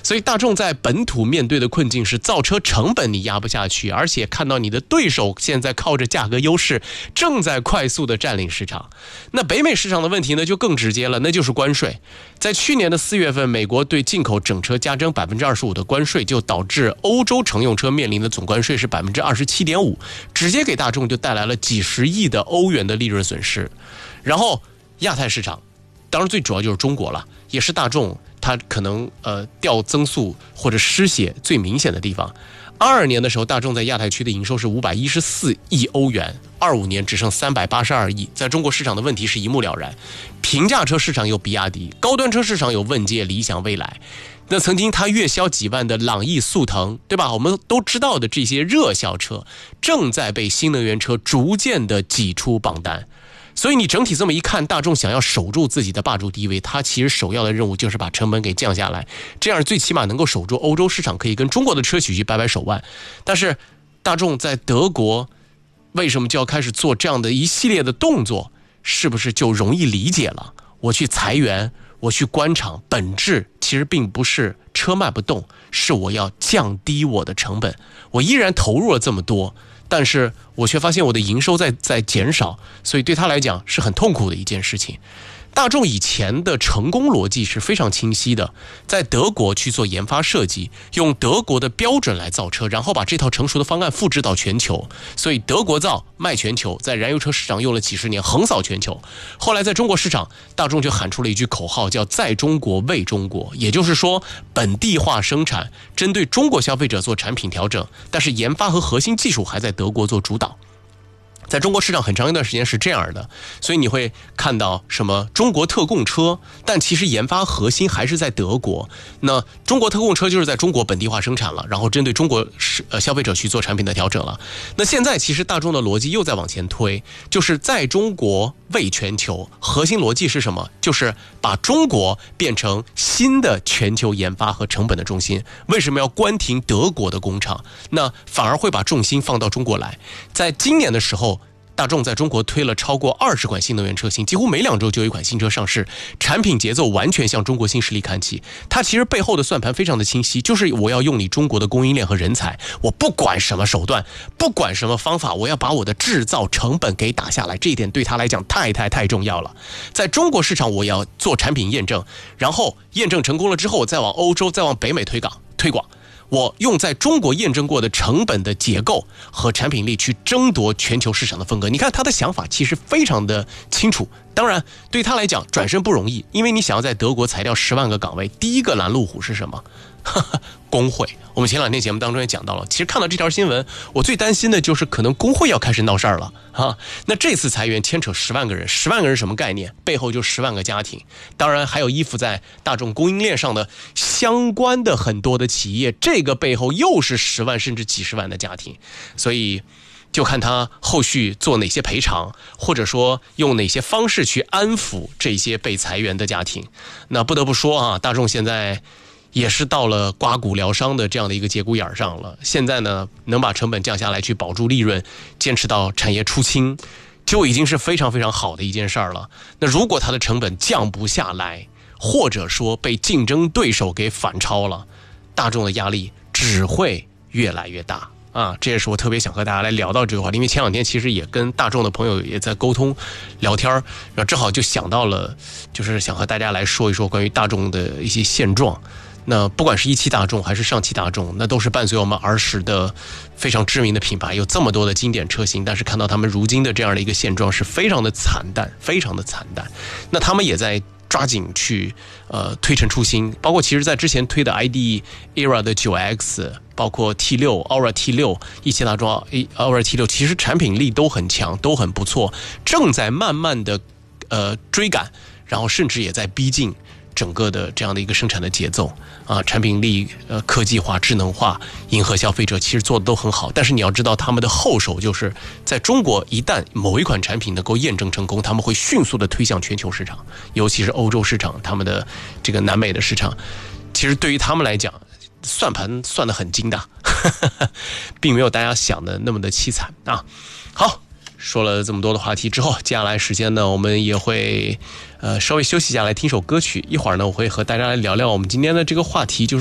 所以大众在本土面对的困境是造车成本你压不下去，而且看到你的对手现在靠着价格优势正在快速的占领市场。那北美市场的问题呢就更直接了，那就是关税。在去年的4月份，美国对进口整车加征 25% 的关税，就导致欧洲乘用车面临的总关税是 27.5%， 直接给大众就带来了几十亿的欧元的利润损失。然后亚太市场当然最主要就是中国了，也是大众它可能掉增速或者失血最明显的地方。22年的时候，大众在亚太区的营收是514亿欧元，25年只剩382亿。在中国市场的问题是一目了然，平价车市场有比亚迪，高端车市场有问界、理想、蔚来。那曾经它月销几万的朗逸、速腾，对吧？我们都知道的这些热销车，正在被新能源车逐渐的挤出榜单。所以你整体这么一看，大众想要守住自己的霸主地位，它其实首要的任务就是把成本给降下来，这样最起码能够守住欧洲市场，可以跟中国的车企去掰掰手腕。但是大众在德国为什么就要开始做这样的一系列的动作，是不是就容易理解了？我去裁员，我去关厂，本质其实并不是车卖不动，是我要降低我的成本。我依然投入了这么多，但是我却发现我的营收在减少，所以对他来讲是很痛苦的一件事情。大众以前的成功逻辑是非常清晰的，在德国去做研发设计，用德国的标准来造车，然后把这套成熟的方案复制到全球。所以德国造卖全球，在燃油车市场用了几十年，横扫全球。后来在中国市场，大众就喊出了一句口号，叫在中国为中国，也就是说本地化生产，针对中国消费者做产品调整，但是研发和核心技术还在德国做主导。在中国市场很长一段时间是这样的，所以你会看到什么中国特供车，但其实研发核心还是在德国。那中国特供车就是在中国本地化生产了，然后针对中国消费者去做产品的调整了。那现在其实大众的逻辑又在往前推，就是在中国为全球，核心逻辑是什么？就是把中国变成新的全球研发和成本的中心。为什么要关停德国的工厂？那反而会把重心放到中国来。在今年的时候，大众在中国推了超过20款新能源车型，几乎每2周就有一款新车上市，产品节奏完全向中国新势力看齐。它其实背后的算盘非常的清晰，就是我要用你中国的供应链和人才，我不管什么手段，不管什么方法，我要把我的制造成本给打下来。这一点对他来讲太重要了。在中国市场我要做产品验证，然后验证成功了之后，我再往欧洲，再往北美推广。我用在中国验证过的成本的结构和产品力去争夺全球市场的份额。你看他的想法其实非常的清楚，当然对他来讲转身不容易，因为你想要在德国裁掉10万个岗位，第一个拦路虎是什么？工会。我们前2天节目当中也讲到了，其实看到这条新闻，我最担心的就是可能工会要开始闹事儿了啊！那这次裁员牵扯10万个人，10万个人什么概念？背后就10万个家庭，当然还有依附在大众供应链上的相关的很多的企业，这个背后又是10万甚至几十万的家庭，所以就看他后续做哪些赔偿，或者说用哪些方式去安抚这些被裁员的家庭。那不得不说啊，大众现在也是到了刮骨疗伤的这样的一个节骨眼上了。现在呢，能把成本降下来去保住利润，坚持到产业出清，就已经是非常好的一件事儿了。那如果它的成本降不下来，或者说被竞争对手给反超了，大众的压力只会越来越大啊！这也是我特别想和大家来聊到这个话题，因为前2天其实也跟大众的朋友也在沟通聊天，然后正好就想到了，就是想和大家来说一说关于大众的一些现状。那不管是一汽大众还是上汽大众，那都是伴随我们儿时的非常知名的品牌，有这么多的经典车型，但是看到他们如今的这样的一个现状是非常的惨淡。那他们也在抓紧去推陈出新，包括其实在之前推的 ID ERA 的 9X， 包括 T6 Aura T6， 一汽大众 Aura T6 其实产品力都很强，都很不错，正在慢慢的追赶，然后甚至也在逼近整个的这样的一个生产的节奏啊，产品力科技化、智能化，迎合消费者，其实做的都很好。但是你要知道，他们的后手就是在中国，一旦某一款产品能够验证成功，他们会迅速的推向全球市场，尤其是欧洲市场，他们的这个南美的市场，其实对于他们来讲，算盘算得很精的，并没有大家想的那么的凄惨啊。好。说了这么多的话题之后，接下来时间呢，我们也会稍微休息一下，来听首歌曲。一会儿呢，我会和大家来聊聊我们今天的这个话题，就是